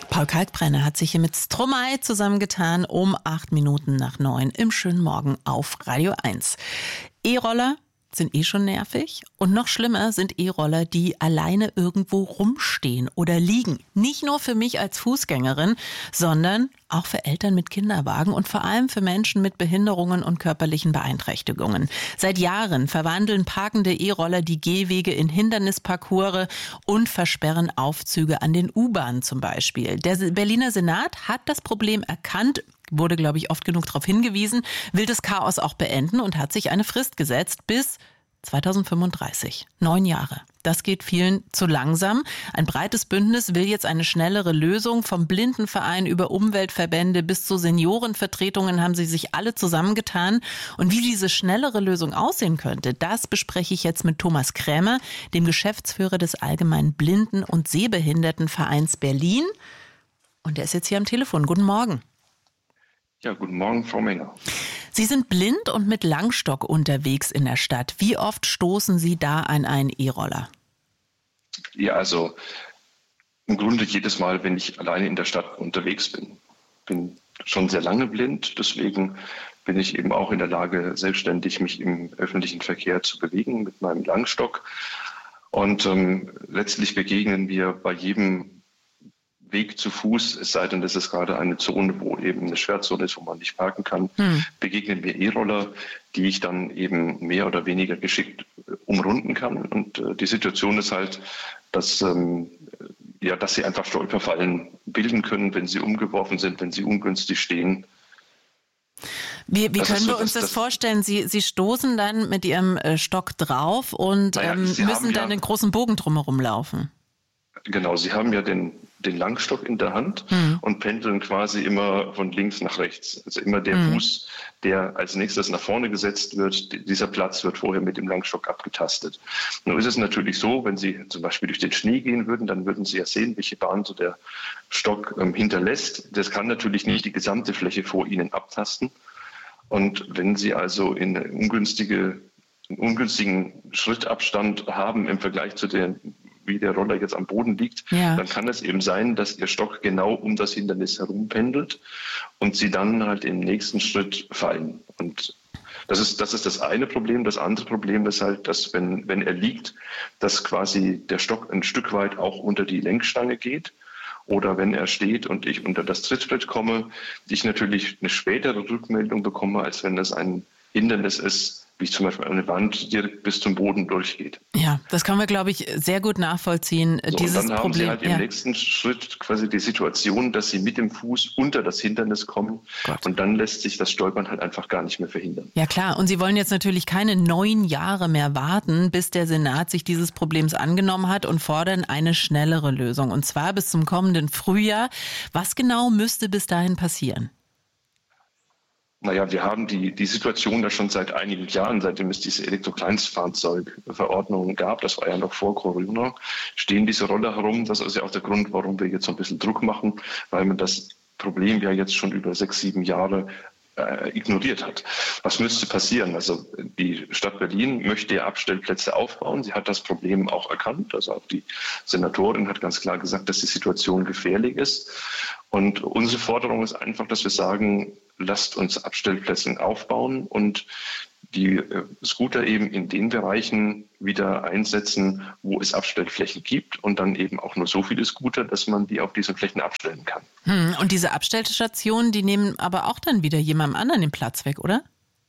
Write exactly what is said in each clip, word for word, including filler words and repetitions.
Paul Kalkbrenner hat sich hier mit Stromae zusammengetan um acht Minuten nach neun im schönen Morgen auf Radio eins. E-Roller sind eh schon nervig und noch schlimmer sind E-Roller, die alleine irgendwo rumstehen oder liegen. Nicht nur für mich als Fußgängerin, sondern auch für Eltern mit Kinderwagen und vor allem für Menschen mit Behinderungen und körperlichen Beeinträchtigungen. Seit Jahren verwandeln parkende E-Roller die Gehwege in Hindernisparcours und versperren Aufzüge an den U-Bahnen zum Beispiel. Der Berliner Senat hat das Problem erkannt, wurde, glaube ich, oft genug darauf hingewiesen, will das Chaos auch beenden und hat sich eine Frist gesetzt bis zweitausendfünfunddreißig. Neun Jahre. Das geht vielen zu langsam. Ein breites Bündnis will jetzt eine schnellere Lösung. Vom Blindenverein über Umweltverbände bis zu Seniorenvertretungen haben sie sich alle zusammengetan. Und wie diese schnellere Lösung aussehen könnte, das bespreche ich jetzt mit Thomas Krämer, dem Geschäftsführer des Allgemeinen Blinden- und Sehbehindertenvereins Berlin. Und der ist jetzt hier am Telefon. Guten Morgen. Ja, guten Morgen, Frau Menger. Sie sind blind und mit Langstock unterwegs in der Stadt. Wie oft stoßen Sie da an einen E-Roller? Ja, also im Grunde jedes Mal, wenn ich alleine in der Stadt unterwegs bin. Bin schon sehr lange blind, deswegen bin ich eben auch in der Lage, selbstständig mich im öffentlichen Verkehr zu bewegen mit meinem Langstock. Und ähm, letztlich begegnen wir bei jedem Weg zu Fuß, es sei denn, das ist gerade eine Zone, wo eben eine Sperrzone ist, wo man nicht parken kann, hm. begegnen mir E-Roller, die ich dann eben mehr oder weniger geschickt umrunden kann. Und äh, die Situation ist halt, dass, ähm, ja, dass sie einfach Stolperfallen bilden können, wenn sie umgeworfen sind, wenn sie ungünstig stehen. Wie, wie können so, wir uns das, das vorstellen? Sie, Sie stoßen dann mit Ihrem äh, Stock drauf und naja, ähm, müssen dann ja den großen Bogen drumherum laufen. Genau, Sie haben ja den, den Langstock in der Hand mhm. und pendeln quasi immer von links nach rechts. Also immer der mhm. Fuß, der als nächstes nach vorne gesetzt wird, dieser Platz wird vorher mit dem Langstock abgetastet. Nun ist es natürlich so, wenn Sie zum Beispiel durch den Schnee gehen würden, dann würden Sie ja sehen, welche Bahn so der Stock ähm, hinterlässt. Das kann natürlich nicht die gesamte Fläche vor Ihnen abtasten. Und wenn Sie also in eine ungünstige, einen ungünstigen Schrittabstand haben im Vergleich zu der, wie der Roller jetzt am Boden liegt, ja. dann kann es eben sein, dass Ihr Stock genau um das Hindernis herum pendelt und Sie dann halt im nächsten Schritt fallen. Und das ist, das ist das eine Problem. Das andere Problem ist halt, dass wenn, wenn er liegt, dass quasi der Stock ein Stück weit auch unter die Lenkstange geht. Oder wenn er steht und ich unter das Trittbrett komme, ich natürlich eine spätere Rückmeldung bekomme, als wenn es ein Hindernis ist, wie zum Beispiel eine Wand direkt bis zum Boden durchgeht. Ja, das können wir, glaube ich, sehr gut nachvollziehen, so, dieses und dann haben Problem. Sie halt ja. im nächsten Schritt quasi die Situation, dass Sie mit dem Fuß unter das Hindernis kommen. Gott. Und dann lässt sich das Stolpern halt einfach gar nicht mehr verhindern. Ja klar, und Sie wollen jetzt natürlich keine neun Jahre mehr warten, bis der Senat sich dieses Problems angenommen hat und fordern eine schnellere Lösung. Und zwar bis zum kommenden Frühjahr. Was genau müsste bis dahin passieren? Naja, wir haben die, die Situation ja schon seit einigen Jahren, seitdem es diese Elektrokleinstfahrzeugverordnung gab, das war ja noch vor Corona, stehen diese Roller herum. Das ist ja auch der Grund, warum wir jetzt so ein bisschen Druck machen, weil man das Problem ja jetzt schon über sechs, sieben Jahre äh, ignoriert hat. Was müsste passieren? Also die Stadt Berlin möchte ja Abstellplätze aufbauen. Sie hat das Problem auch erkannt. Also auch die Senatorin hat ganz klar gesagt, dass die Situation gefährlich ist. Und unsere Forderung ist einfach, dass wir sagen, lasst uns Abstellplätze aufbauen und die äh, Scooter eben in den Bereichen wieder einsetzen, wo es Abstellflächen gibt und dann eben auch nur so viele Scooter, dass man die auf diesen Flächen abstellen kann. Hm, und diese Abstellstationen, die nehmen aber auch dann wieder jemandem anderen den Platz weg, oder?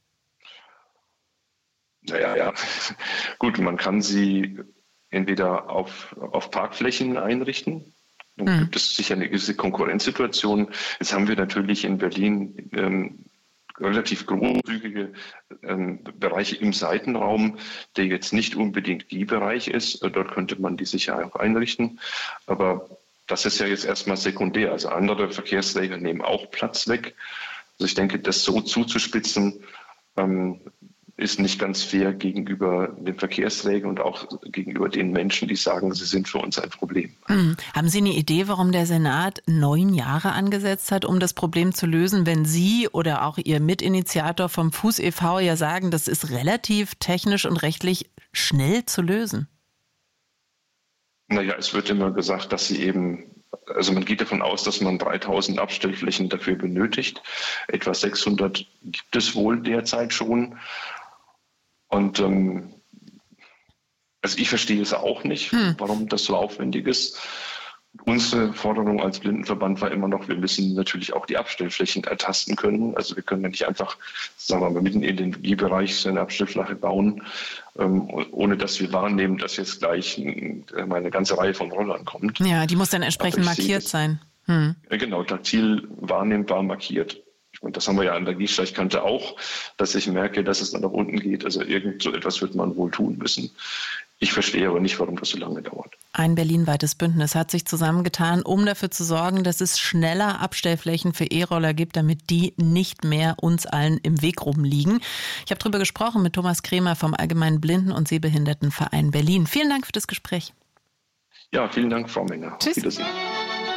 Naja, ja. Gut, man kann sie entweder auf, auf Parkflächen einrichten. Dann hm. gibt es sicher eine gewisse Konkurrenzsituation. Jetzt haben wir natürlich in Berlin ähm, relativ großzügige ähm, Bereiche im Seitenraum, der jetzt nicht unbedingt Gehbereich ist. Dort könnte man die sicher auch einrichten. Aber das ist ja jetzt erstmal sekundär. Also andere Verkehrsträger nehmen auch Platz weg. Also ich denke, das so zuzuspitzen, ähm, ist nicht ganz fair gegenüber den Verkehrsträgern und auch gegenüber den Menschen, die sagen, sie sind für uns ein Problem. Hm. Haben Sie eine Idee, warum der Senat neun Jahre angesetzt hat, um das Problem zu lösen, wenn Sie oder auch Ihr Mitinitiator vom Fuß e V ja sagen, das ist relativ technisch und rechtlich schnell zu lösen? Naja, es wird immer gesagt, dass sie eben also man geht davon aus, dass man dreitausend Abstellflächen dafür benötigt. Etwa sechshundert gibt es wohl derzeit schon. Und ähm, also ich verstehe es auch nicht, hm. warum das so aufwendig ist. Unsere Forderung als Blindenverband war immer noch, wir müssen natürlich auch die Abstellflächen ertasten können. Also wir können ja nicht einfach, sagen wir mal, mitten in den Energiebereich so eine Abstellfläche bauen, ähm, ohne dass wir wahrnehmen, dass jetzt gleich äh, eine ganze Reihe von Rollern kommt. Ja, die muss dann entsprechend markiert das, sein. Hm. Ja, genau, taktil wahrnehmbar markiert. Ich meine, das haben wir ja an der Gehsteigkante auch, dass ich merke, dass es dann nach unten geht. Also irgend so etwas wird man wohl tun müssen. Ich verstehe aber nicht, warum das so lange dauert. Ein berlinweites Bündnis hat sich zusammengetan, um dafür zu sorgen, dass es schneller Abstellflächen für E-Roller gibt, damit die nicht mehr uns allen im Weg rumliegen. Ich habe darüber gesprochen mit Thomas Kremer vom Allgemeinen Blinden- und Sehbehindertenverein Berlin. Vielen Dank für das Gespräch. Ja, vielen Dank, Frau Menger. Tschüss. Auf Wiedersehen.